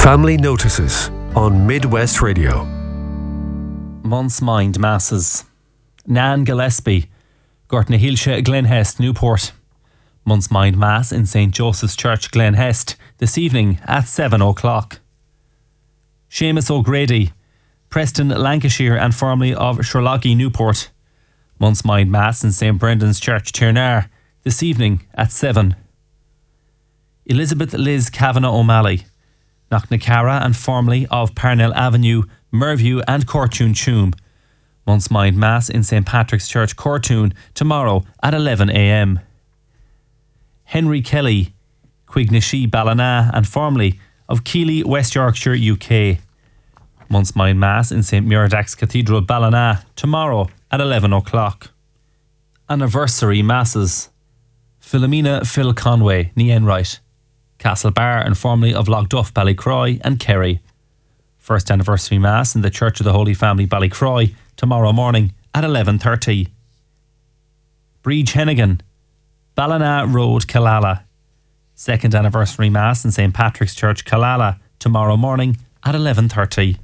Family Notices on Midwest Radio. Month's Mind Masses. Nan Gillespie, Gortna Hilsha, Glenhest, Newport. Month's Mind Mass in St. Joseph's Church, Glenhest, this evening at 7 o'clock. Seamus O'Grady, Preston, Lancashire and formerly of Sherlockie, Newport. Month's Mind Mass in St. Brendan's Church, Tirnar, this evening at 7. Elizabeth Liz Kavanagh O'Malley, Knocknacara and formerly of Parnell Avenue, Merview and Cortoon Tuam. Month's Mind Mass in St. Patrick's Church, Cortoon, tomorrow at 11 a.m. Henry Kelly, Quignashi, Ballina and formerly of Keighley, West Yorkshire, UK. Month's Mind Mass in St. Muradach's Cathedral, Ballina, tomorrow at 11 o'clock. Anniversary Masses. Philomena Phil Conway, ní Enright, Castlebar and formerly of Lochduff, Ballycroy and Kerry. First anniversary Mass in the Church of the Holy Family, Ballycroy, tomorrow morning at 11:30. Breege Hennigan, Ballina Road, Killala. Second anniversary Mass in St. Patrick's Church, Killala, tomorrow morning at 11:30.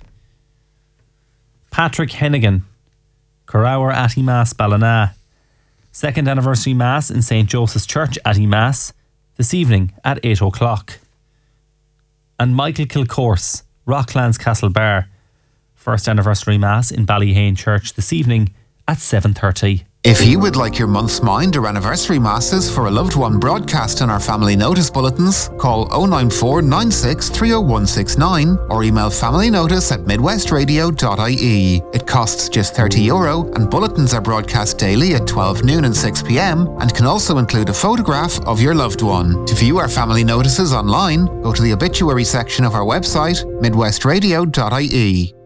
Patrick Hennigan, Corrour Atty-Mass, Ballina. Second anniversary Mass in St. Joseph's Church, Atty-Mass, this evening at 8 o'clock. And Michael Kilcourse, Rocklands, Castlebar. First anniversary Mass in Ballyhane Church this evening at 7:30. If you would like your month's mind or anniversary masses for a loved one broadcast on our family notice bulletins, call 094 96 30169 or email familynotice@midwestradio.ie. It costs just €30 and bulletins are broadcast daily at 12 noon and 6 p.m. and can also include a photograph of your loved one. To view our family notices online, go to the obituary section of our website, midwestradio.ie.